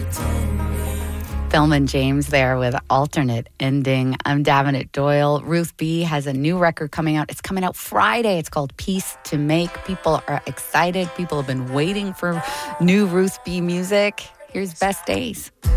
Thelma and James there with Alternate Ending. I'm Davenant Doyle. Ruth B has a new record coming out. It's coming out Friday. It's called Peace to Make. People are excited. People have been waiting for new Ruth B music. Here's Best Days.